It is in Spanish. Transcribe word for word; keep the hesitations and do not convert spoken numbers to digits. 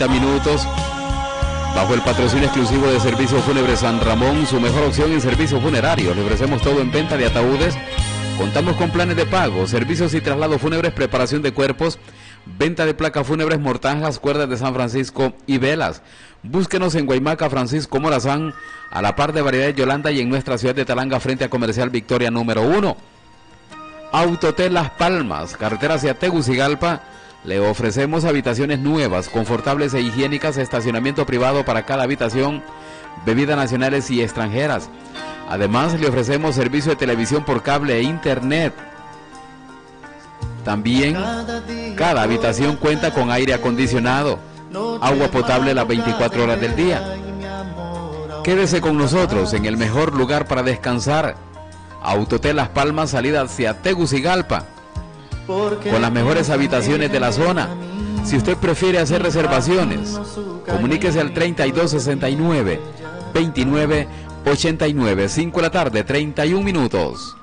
minutos. Bajo el patrocinio exclusivo de Servicios Fúnebres San Ramón, su mejor opción en servicios funerarios. Le ofrecemos todo en venta de ataúdes. Contamos con planes de pago, servicios y traslados fúnebres, preparación de cuerpos, venta de placas fúnebres, mortajas, cuerdas de San Francisco y velas. Búsquenos en Guaymaca, Francisco Morazán, a la par de Variedades Yolanda, y en nuestra ciudad de Talanga, frente a Comercial Victoria número uno. Autotel Las Palmas, carretera hacia Tegucigalpa. Le ofrecemos habitaciones nuevas, confortables e higiénicas, estacionamiento privado para cada habitación, bebidas nacionales y extranjeras. Además, le ofrecemos servicio de televisión por cable e internet. También, cada habitación cuenta con aire acondicionado, agua potable las veinticuatro horas del día. Quédese con nosotros en el mejor lugar para descansar. Autotel Las Palmas, salida hacia Tegucigalpa, con las mejores habitaciones de la zona. Si usted prefiere hacer reservaciones, comuníquese al treinta y dos sesenta y nueve, veintinueve ochenta y nueve, cinco de la tarde, treinta y un minutos.